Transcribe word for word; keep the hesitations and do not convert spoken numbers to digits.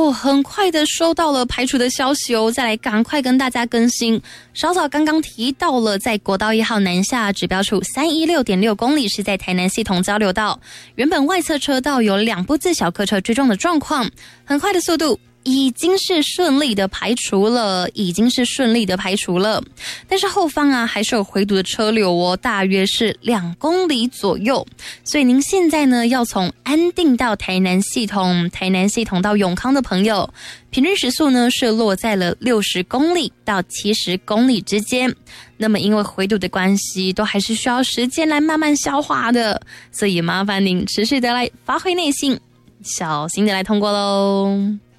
哦，很快的收到了排除的消息哦，再来赶快跟大家更新。稍早刚刚提到了，在国道一号南下指标处三一六点六公里是在台南系统交流道，原本外侧车道有两部自小客车追撞的状况，很快的速度已经是顺利的排除了，已经是顺利的排除了。但是后方啊还是有回堵的车流哦，大约是两公里左右。所以您现在呢要从安定到台南系统，台南系统到永康的朋友，平均时速呢是落在了六十公里到七十公里之间。那么因为回堵的关系，都还是需要时间来慢慢消化的，所以麻烦您持续的来发挥耐性，小心的来通过咯。